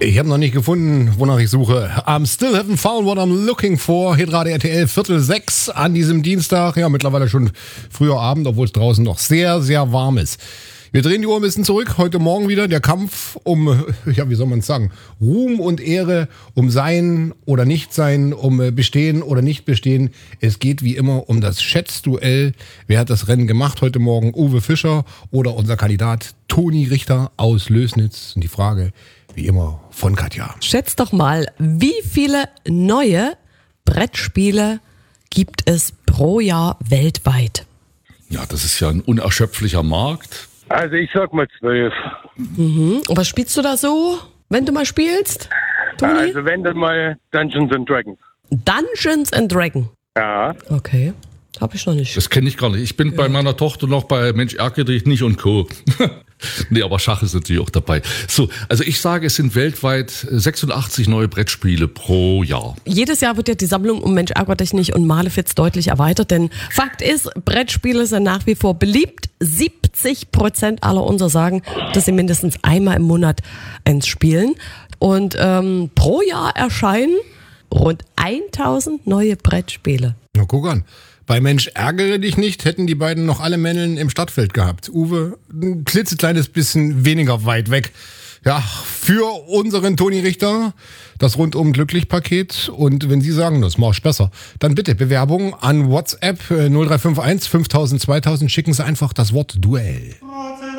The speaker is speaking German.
Ich habe noch nicht gefunden, wonach ich suche. I'm still haven't found what I'm looking for. Hitradio RTL 5:45 an diesem Dienstag. Ja, mittlerweile schon früher Abend, obwohl es draußen noch sehr, sehr warm ist. Wir drehen die Uhr ein bisschen zurück. Heute Morgen wieder der Kampf um, ja, wie soll man es sagen, Ruhm und Ehre, um Sein oder Nicht-Sein, um Bestehen oder Nicht-Bestehen. Es geht wie immer um das Schätzduell. Wer hat das Rennen gemacht heute Morgen? Uwe Fischer oder unser Kandidat Toni Richter aus Lößnitz? Und die Frage, wie immer, von Katja. Schätzt doch mal, wie viele neue Brettspiele gibt es pro Jahr weltweit? Ja, das ist ja ein unerschöpflicher Markt. Also ich sag mal 12. Und was spielst du da so, wenn du mal spielst, Toni? Also wenn dann mal Dungeons and Dragons. Dungeons and Dragons. Ja. Okay, habe ich noch nicht. Das kenne ich gar nicht. Ich bin bei meiner Tochter noch bei Mensch ärgere dich nicht und Co. Nee, aber Schach ist natürlich auch dabei. So, also ich sage, es sind weltweit 86 neue Brettspiele pro Jahr. Jedes Jahr wird ja die Sammlung um Mensch ärgere dich nicht und Malefiz deutlich erweitert, denn Fakt ist, Brettspiele sind nach wie vor beliebt. 70% aller unserer sagen, dass sie mindestens einmal im Monat eins spielen. Und pro Jahr erscheinen rund 1000 neue Brettspiele. Na, guck an. Bei Mensch ärgere dich nicht, hätten die beiden noch alle Männeln im Stadtfeld gehabt. Uwe, ein klitzekleines bisschen weniger weit weg. Ja, für unseren Toni Richter das Rundum-Glücklich-Paket. Und wenn Sie sagen, das mach ich besser, dann bitte Bewerbung an WhatsApp 0351 5000 2000. Schicken Sie einfach das Wort Duell.